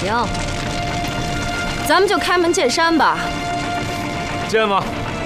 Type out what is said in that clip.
行，咱们就开门见山吧。 见吧。